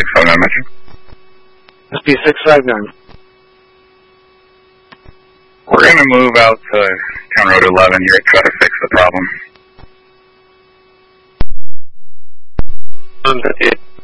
659, Metro. SP659. We're going to move out to Town Road 11 here to try to fix the problem. 158.